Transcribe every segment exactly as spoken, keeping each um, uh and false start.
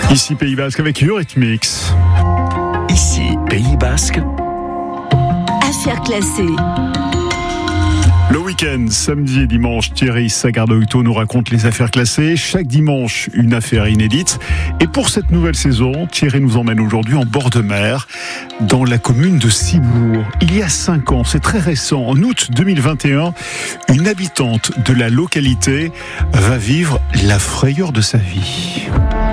Ici Pays Basque avec Eurythmics. Ici Pays Basque. Affaires classées. Le week-end, samedi et dimanche, Thierry Sagardoito nous raconte les affaires classées. Chaque dimanche, une affaire inédite. Et pour cette nouvelle saison, Thierry nous emmène aujourd'hui en bord de mer, dans la commune de Cibourg. Il y a cinq ans, c'est très récent, en août deux mille vingt et un, une habitante de la localité va vivre la frayeur de sa vie.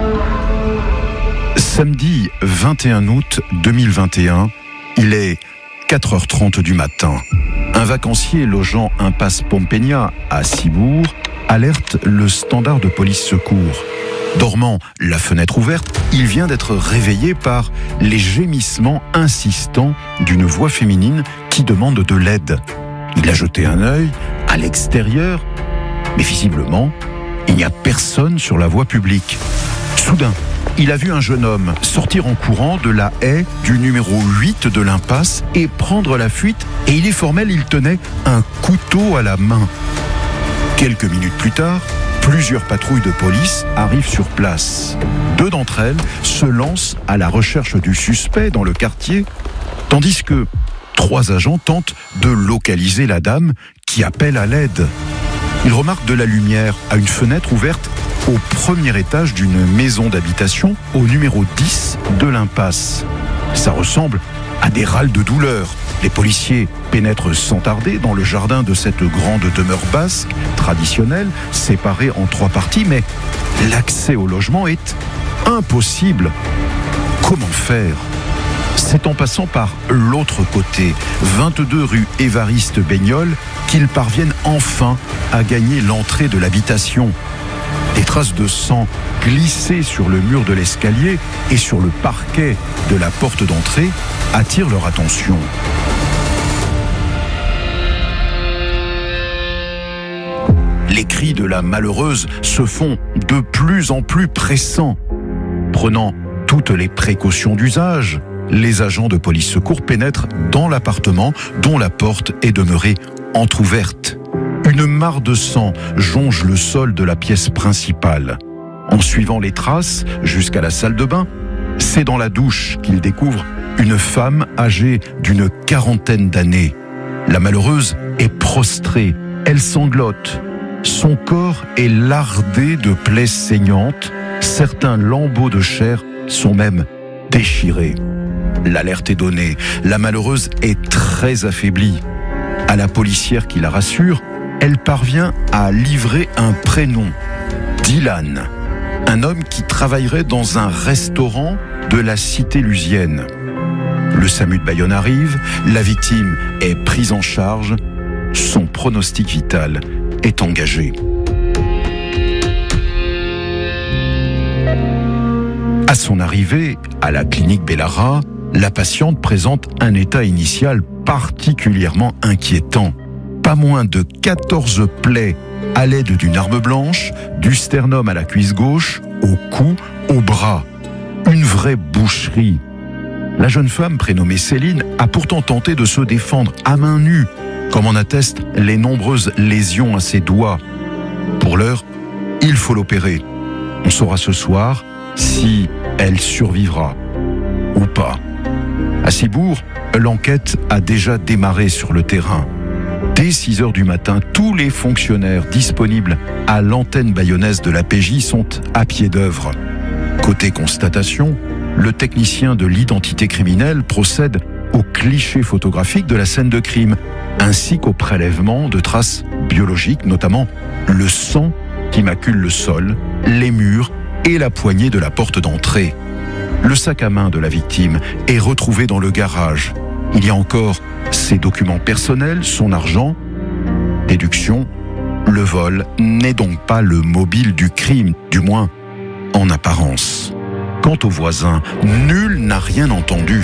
Samedi vingt et un août deux mille vingt et un, il est quatre heures trente du matin. Un vacancier logeant impasse Pompeia à Cibourg alerte le standard de police secours. Dormant la fenêtre ouverte, il vient d'être réveillé par les gémissements insistants d'une voix féminine qui demande de l'aide. Il a jeté un œil à l'extérieur, mais visiblement, il n'y a personne sur la voie publique. Soudain, il a vu un jeune homme sortir en courant de la haie du numéro huit de l'impasse et prendre la fuite, et il est formel, il tenait un couteau à la main. Quelques minutes plus tard, plusieurs patrouilles de police arrivent sur place. Deux d'entre elles se lancent à la recherche du suspect dans le quartier, tandis que trois agents tentent de localiser la dame qui appelle à l'aide. Ils remarquent de la lumière à une fenêtre ouverte au premier étage d'une maison d'habitation au numéro dix de l'impasse. Ça ressemble à des râles de douleur. Les policiers pénètrent sans tarder dans le jardin de cette grande demeure basque traditionnelle, séparée en trois parties, mais l'accès au logement est impossible. Comment faire ? C'est en passant par l'autre côté, vingt-deux rue Évariste Baignol, qu'ils parviennent enfin à gagner l'entrée de l'habitation. Des traces de sang glissées sur le mur de l'escalier et sur le parquet de la porte d'entrée attirent leur attention. Les cris de la malheureuse se font de plus en plus pressants. Prenant toutes les précautions d'usage, les agents de police secours pénètrent dans l'appartement dont la porte est demeurée entr'ouverte. Une mare de sang jonche le sol de la pièce principale. En suivant les traces jusqu'à la salle de bain, c'est dans la douche qu'il découvre une femme âgée d'une quarantaine d'années. La malheureuse est prostrée, elle sanglote. Son corps est lardé de plaies saignantes. Certains lambeaux de chair sont même déchirés. L'alerte est donnée. La malheureuse est très affaiblie. À la policière qui la rassure, elle parvient à livrer un prénom, Dylan, un homme qui travaillerait dans un restaurant de la cité lusienne. Le SAMU de Bayonne arrive, la victime est prise en charge, son pronostic vital est engagé. À son arrivée à la clinique Bellara, la patiente présente un état initial particulièrement inquiétant. Pas moins de quatorze plaies à l'aide d'une arme blanche, du sternum à la cuisse gauche, au cou, au bras. Une vraie boucherie. La jeune femme, prénommée Céline, a pourtant tenté de se défendre à main nue, comme en attestent les nombreuses lésions à ses doigts. Pour l'heure, il faut l'opérer. On saura ce soir si elle survivra ou pas. À Cibourg, l'enquête a déjà démarré sur le terrain. Dès six heures du matin, tous les fonctionnaires disponibles à l'antenne bayonnaise de la P J sont à pied d'œuvre. Côté constatation, le technicien de l'identité criminelle procède au cliché photographique de la scène de crime, ainsi qu'au prélèvement de traces biologiques, notamment le sang qui macule le sol, les murs et la poignée de la porte d'entrée. Le sac à main de la victime est retrouvé dans le garage. Il y a encore ses documents personnels, son argent. Déduction, le vol n'est donc pas le mobile du crime, du moins en apparence. Quant aux voisins, nul n'a rien entendu.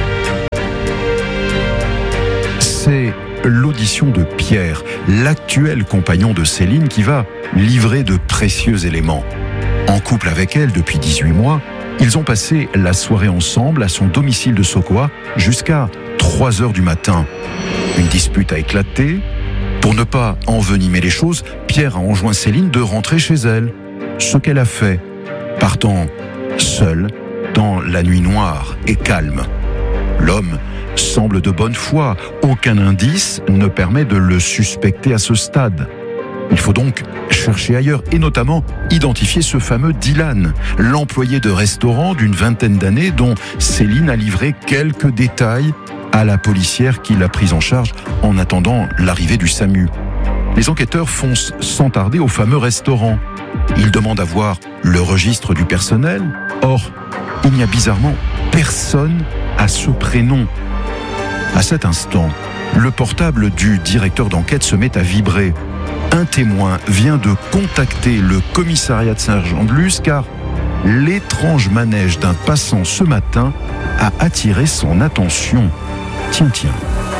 C'est l'audition de Pierre, l'actuel compagnon de Céline, qui va livrer de précieux éléments. En couple avec elle depuis dix-huit mois, ils ont passé la soirée ensemble à son domicile de Sokoa jusqu'à trois heures du matin. Une dispute a éclaté. Pour ne pas envenimer les choses, Pierre a enjoint Céline de rentrer chez elle. Ce qu'elle a fait, partant seul dans la nuit noire et calme. L'homme semble de bonne foi. Aucun indice ne permet de le suspecter à ce stade. Il faut donc chercher ailleurs et notamment identifier ce fameux Dylan, l'employé de restaurant d'une vingtaine d'années dont Céline a livré quelques détails à la policière qui l'a prise en charge en attendant l'arrivée du SAMU. Les enquêteurs foncent sans tarder au fameux restaurant. Ils demandent à voir le registre du personnel. Or, il n'y a bizarrement personne à ce prénom. À cet instant, le portable du directeur d'enquête se met à vibrer. Un témoin vient de contacter le commissariat de Saint-Jean-de-Luz car l'étrange manège d'un passant ce matin a attiré son attention. Tiens, tiens.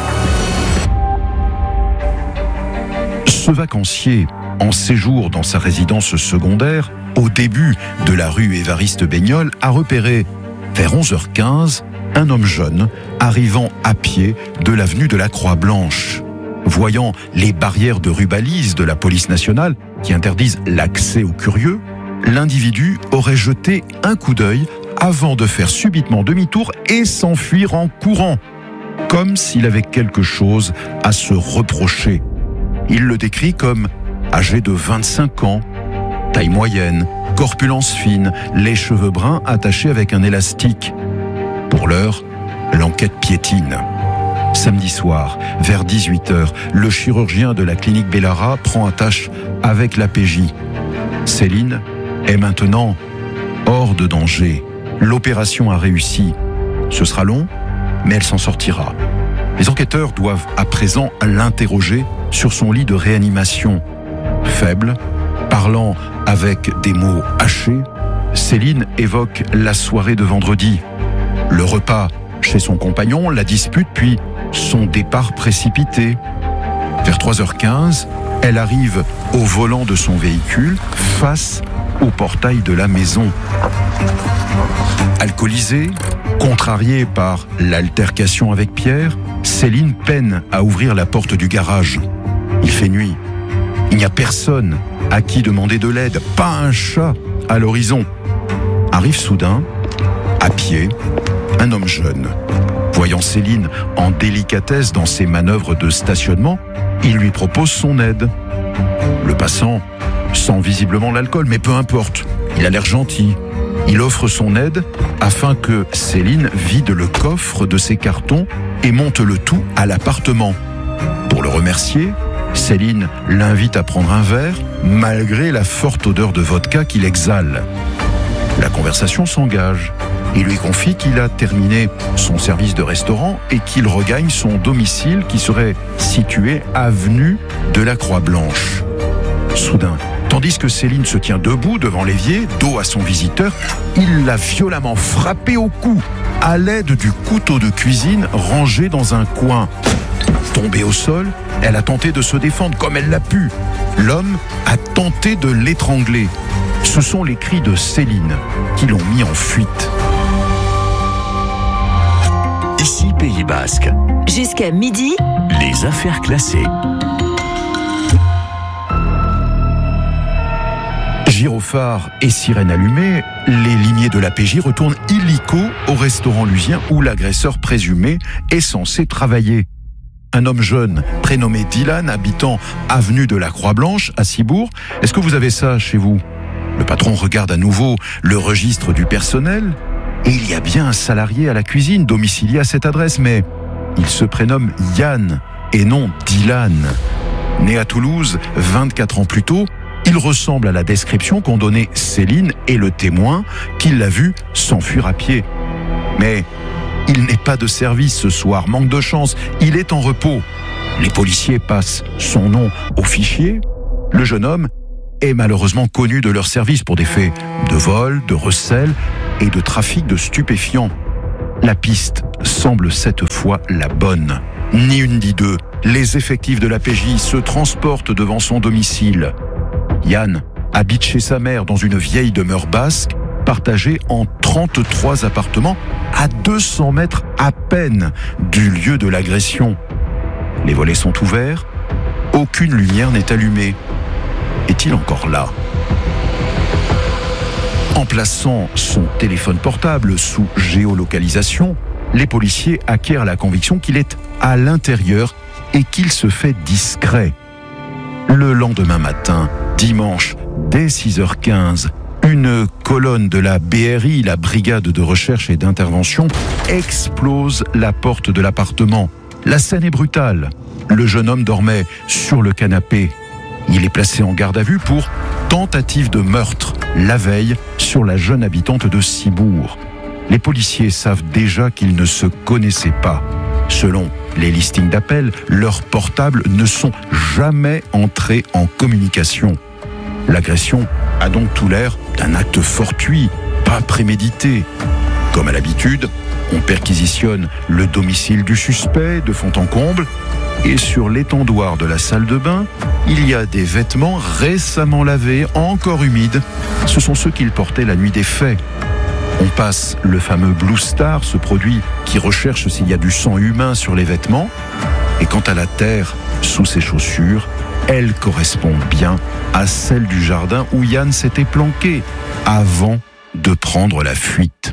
Ce vacancier, en séjour dans sa résidence secondaire, au début de la rue Évariste Baignol, a repéré, vers onze heures quinze, un homme jeune arrivant à pied de l'avenue de la Croix-Blanche. Voyant les barrières de rubalise de la police nationale qui interdisent l'accès aux curieux, l'individu aurait jeté un coup d'œil avant de faire subitement demi-tour et s'enfuir en courant, comme s'il avait quelque chose à se reprocher. Il le décrit comme âgé de vingt-cinq ans, taille moyenne, corpulence fine, les cheveux bruns attachés avec un élastique. Pour l'heure, l'enquête piétine. Samedi soir, vers dix-huit heures, le chirurgien de la clinique Bellara prend attache avec la P J. Céline est maintenant hors de danger. L'opération a réussi. Ce sera long, mais elle s'en sortira. Les enquêteurs doivent à présent l'interroger sur son lit de réanimation. Faible, parlant avec des mots hachés, Céline évoque la soirée de vendredi, le repas chez son compagnon, la dispute, puis son départ précipité. Vers trois heures quinze, elle arrive au volant de son véhicule, face au portail de la maison. Alcoolisée, contrariée par l'altercation avec Pierre, Céline peine à ouvrir la porte du garage. Il fait nuit. Il n'y a personne à qui demander de l'aide, pas un chat à l'horizon. Arrive soudain, à pied, un homme jeune. Voyant Céline en délicatesse dans ses manœuvres de stationnement, il lui propose son aide. Le passant sent visiblement l'alcool, mais peu importe, il a l'air gentil. Il offre son aide afin que Céline vide le coffre de ses cartons et monte le tout à l'appartement. Pour le remercier, Céline l'invite à prendre un verre, malgré la forte odeur de vodka qu'il exhale. La conversation s'engage. Il lui confie qu'il a terminé son service de restaurant et qu'il regagne son domicile qui serait situé avenue de la Croix-Blanche. Soudain, tandis que Céline se tient debout devant l'évier, dos à son visiteur, il l'a violemment frappé au cou à l'aide du couteau de cuisine rangé dans un coin. Tombée au sol, elle a tenté de se défendre comme elle l'a pu. L'homme a tenté de l'étrangler. Ce sont les cris de Céline qui l'ont mis en fuite. Ici Pays Basque. Jusqu'à midi, Les affaires classées. Gyrophare et sirène allumée, les limiers de la P J retournent illico au restaurant lusien où l'agresseur présumé est censé travailler. Un homme jeune, prénommé Dylan, habitant avenue de la Croix-Blanche à Cibourg. Est-ce que vous avez ça chez vous ? Le patron regarde à nouveau le registre du personnel et il y a bien un salarié à la cuisine domicilié à cette adresse, mais il se prénomme Yann et non Dylan. Né à Toulouse vingt-quatre ans plus tôt, il ressemble à la description qu'ont donnée Céline et le témoin qui l'a vu s'enfuir à pied. Mais il n'est pas de service ce soir, manque de chance, il est en repos. Les policiers passent son nom au fichier. Le jeune homme est malheureusement connu de leur service pour des faits de vol, de recel et de trafic de stupéfiants. La piste semble cette fois la bonne. Ni une ni deux, les effectifs de la P J se transportent devant son domicile. Yann habite chez sa mère dans une vieille demeure basque, partagée en trente-trois appartements à deux cents mètres à peine du lieu de l'agression. Les volets sont ouverts, aucune lumière n'est allumée. Est-il encore là ? En plaçant son téléphone portable sous géolocalisation, les policiers acquièrent la conviction qu'il est à l'intérieur et qu'il se fait discret. Le lendemain matin, dimanche, dès six heures quinze, une colonne de la B R I, la Brigade de recherche et d'intervention, explose la porte de l'appartement. La scène est brutale. Le jeune homme dormait sur le canapé. Il est placé en garde à vue pour tentative de meurtre la veille sur la jeune habitante de Cibourg. Les policiers savent déjà qu'ils ne se connaissaient pas. Selon les listings d'appel, leurs portables ne sont jamais entrés en communication. L'agression a donc tout l'air d'un acte fortuit, pas prémédité. Comme à l'habitude, on perquisitionne le domicile du suspect de fond en comble et sur l'étendoir de la salle de bain, il y a des vêtements récemment lavés, encore humides. Ce sont ceux qu'il portait la nuit des faits. On passe le fameux Blue Star, ce produit qui recherche s'il y a du sang humain sur les vêtements. Et quant à la terre sous ses chaussures, elle correspond bien à celle du jardin où Yann s'était planqué avant de prendre la fuite.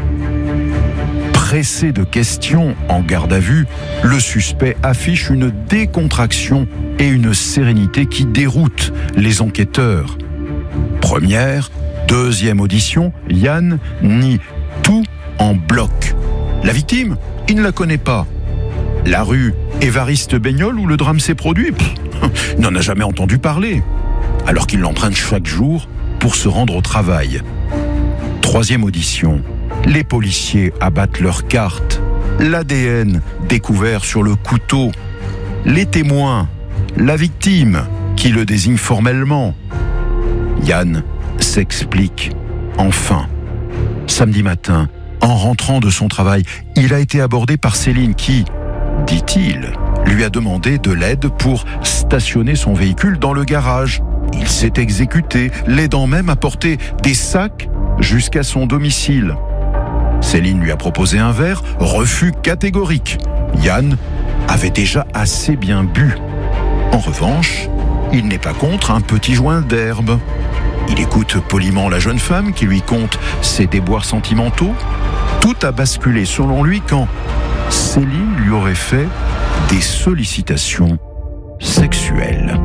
Pressé de questions en garde à vue, le suspect affiche une décontraction et une sérénité qui déroutent les enquêteurs. Première, deuxième audition, Yann nie tout en bloc. La victime, il ne la connaît pas. La rue Évariste Baignol où le drame s'est produit, pff, il n'en a jamais entendu parler, alors qu'il l'emprunte chaque jour pour se rendre au travail. Troisième audition, les policiers abattent leurs cartes. L'A D N découvert sur le couteau. Les témoins, la victime qui le désigne formellement. Yann s'explique enfin. Samedi matin, en rentrant de son travail, il a été abordé par Céline qui, dit-il, lui a demandé de l'aide pour stationner son véhicule dans le garage. Il s'est exécuté, l'aidant même à porter des sacs jusqu'à son domicile. Céline lui a proposé un verre, refus catégorique. Yann avait déjà assez bien bu. En revanche, il n'est pas contre un petit joint d'herbe. Il écoute poliment la jeune femme qui lui conte ses déboires sentimentaux. Tout a basculé selon lui quand Céline lui aurait fait des sollicitations sexuelles.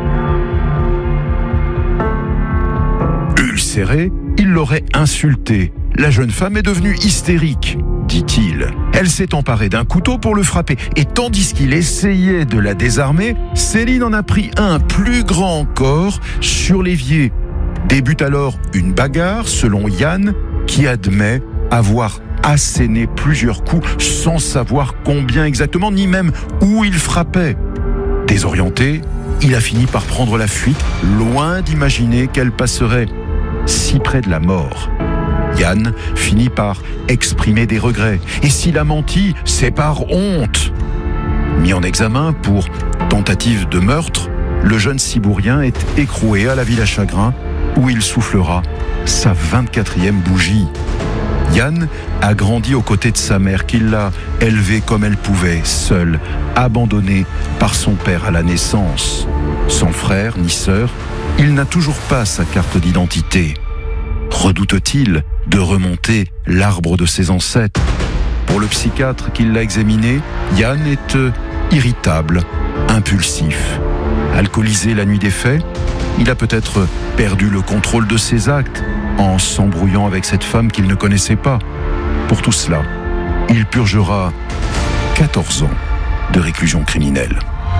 Ulcéré, il l'aurait insultée. La jeune femme est devenue hystérique, dit-il. Elle s'est emparée d'un couteau pour le frapper. Et tandis qu'il essayait de la désarmer, Céline en a pris un plus grand encore sur l'évier. Débute alors une bagarre, selon Yann, qui admet avoir asséné plusieurs coups sans savoir combien exactement, ni même où il frappait. Désorienté, il a fini par prendre la fuite, loin d'imaginer qu'elle passerait si près de la mort. Yann finit par exprimer des regrets. Et s'il a menti, c'est par honte. Mis en examen pour tentative de meurtre, le jeune Cibourien est écroué à la Villa Chagrin où il soufflera sa vingt-quatrième bougie. Yann a grandi aux côtés de sa mère qui l'a élevé comme elle pouvait, seule, abandonnée par son père à la naissance. Sans frère ni sœur, il n'a toujours pas sa carte d'identité. Redoute-t-il de remonter l'arbre de ses ancêtres? Pour le psychiatre qui l'a examiné, Yann est euh, irritable, impulsif. Alcoolisé la nuit des faits, il a peut-être perdu le contrôle de ses actes en s'embrouillant avec cette femme qu'il ne connaissait pas. Pour tout cela, il purgera quatorze ans de réclusion criminelle.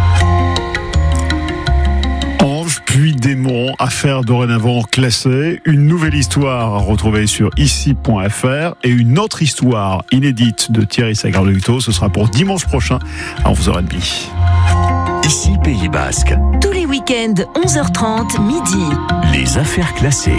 Ange puis démon, affaire dorénavant classée, une nouvelle histoire à retrouver sur ici point f r et une autre histoire inédite de Thierry Sagardeuil-Taux, ce sera pour dimanche prochain à onze heures trente. Ici Pays Basque. Tous les week-ends, onze heures trente, midi. Les affaires classées.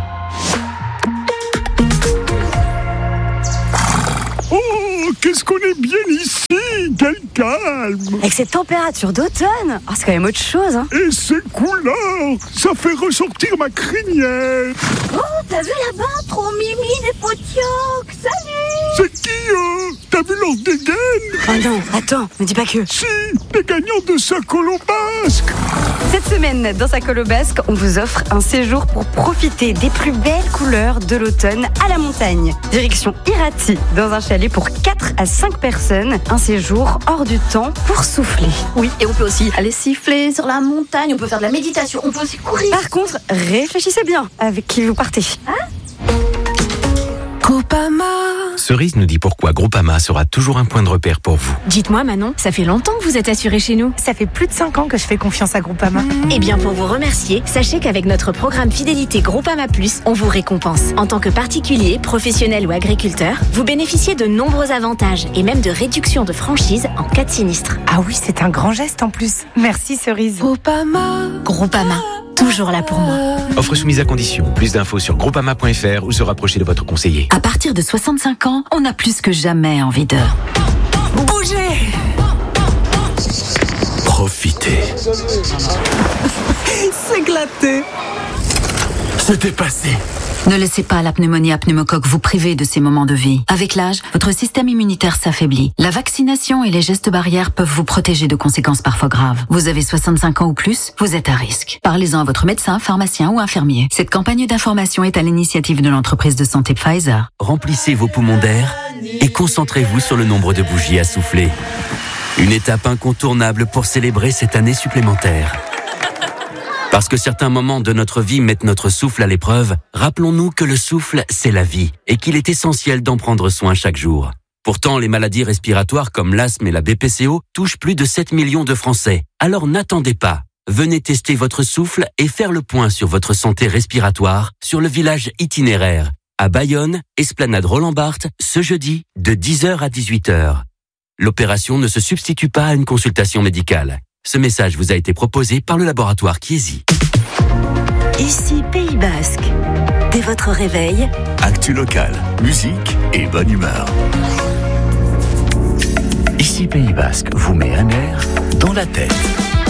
Oh, qu'est-ce qu'on est bien ici! Quel calme! Avec cette température d'automne, oh, c'est quand même autre chose, hein. Et ces couleurs, ça fait ressortir ma crinière. Oh, t'as vu là-bas, trop mimi des potiocs, salut! C'est qui, eux? T'as vu leur dégaine? Oh non, attends, ne dis pas que. Si, les gagnants de Sacolo Basque. Cette semaine, dans Sacolo Basque, on vous offre un séjour pour profiter des plus belles couleurs de l'automne à la montagne. Direction Irati, dans un chalet pour quatre à cinq personnes. Un séjour hors du temps pour souffler. Oui, et on peut aussi aller siffler sur la montagne, on peut faire de la méditation, on peut aussi courir. Par contre, réfléchissez bien avec qui vous partez. Hein ? Groupama. Cerise nous dit pourquoi Groupama sera toujours un point de repère pour vous. Dites-moi Manon, ça fait longtemps que vous êtes assurée chez nous. Ça fait plus de cinq ans que je fais confiance à Groupama. Mmh. Eh bien pour vous remercier, sachez qu'avec notre programme Fidélité Groupama Plus, on vous récompense. En tant que particulier, professionnel ou agriculteur, vous bénéficiez de nombreux avantages et même de réductions de franchise en cas de sinistre. Ah oui, c'est un grand geste en plus. Merci Cerise. Groupama. Groupama, toujours là pour moi. Offre soumise à condition. Plus d'infos sur groupama point f r ou se rapprocher de votre conseiller. À partir de soixante-cinq ans, on a plus que jamais envie de... Bougez. Profitez. S'éclater. C'était passé. Ne laissez pas la pneumonie à pneumocoque vous priver de ces moments de vie. Avec l'âge, votre système immunitaire s'affaiblit. La vaccination et les gestes barrières peuvent vous protéger de conséquences parfois graves. Vous avez soixante-cinq ans ou plus, vous êtes à risque. Parlez-en à votre médecin, pharmacien ou infirmier. Cette campagne d'information est à l'initiative de l'entreprise de santé Pfizer. Remplissez vos poumons d'air et concentrez-vous sur le nombre de bougies à souffler. Une étape incontournable pour célébrer cette année supplémentaire. Parce que certains moments de notre vie mettent notre souffle à l'épreuve, rappelons-nous que le souffle, c'est la vie et qu'il est essentiel d'en prendre soin chaque jour. Pourtant, les maladies respiratoires comme l'asthme et la B P C O touchent plus de sept millions de Français. Alors n'attendez pas. Venez tester votre souffle et faire le point sur votre santé respiratoire sur le village itinéraire à Bayonne, Esplanade Roland-Barthes, ce jeudi de dix heures à dix-huit heures. L'opération ne se substitue pas à une consultation médicale. Ce message vous a été proposé par le laboratoire Chiesi. Ici Pays Basque. Dès votre réveil, Actu local, musique et bonne humeur. Ici Pays Basque vous met un air dans la tête.